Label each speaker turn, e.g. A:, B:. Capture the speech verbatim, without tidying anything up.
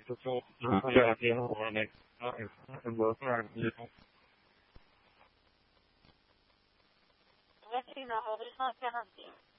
A: to talk to the idea or next and work around you.
B: Vecino, Rodríguez Fernández.